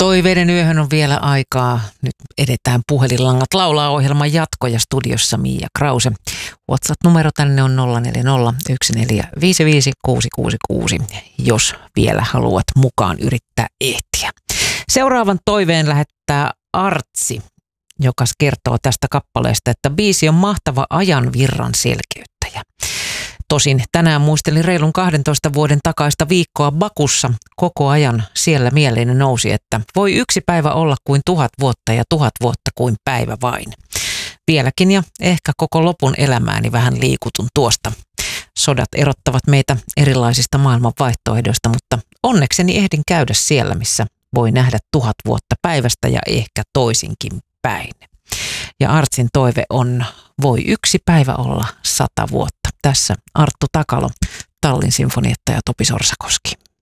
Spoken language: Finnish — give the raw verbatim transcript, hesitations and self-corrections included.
Toiveiden yöhön on vielä aikaa. Nyt edetään puhelinlangat laulaa ohjelman jatko ja studiossa Mia Krause. WhatsApp-numero tänne on nolla neljä nolla yksi neljä viisi viisi kuusi kuusi kuusi, jos vielä haluat mukaan yrittää ehtiä. Seuraavan toiveen lähettää Artsi, joka kertoo tästä kappaleesta, että biisi on mahtava ajan virran selkeyttäjä. Tosin tänään muistelin reilun kahdentoista vuoden takaista viikkoa Bakussa. Koko ajan siellä mieleeni nousi, että voi yksi päivä olla kuin tuhat vuotta ja tuhat vuotta kuin päivä vain. Vieläkin ja ehkä koko lopun elämääni vähän liikutun tuosta. Sodat erottavat meitä erilaisista maailman vaihtoehdoista, mutta onnekseni ehdin käydä siellä, missä voi nähdä tuhat vuotta päivästä ja ehkä toisinkin päin. Ja Artsin toive on, voi yksi päivä olla sata vuotta. Tässä Arttu Takalo, Tallin sinfonietta ja Topi Sorsakoski.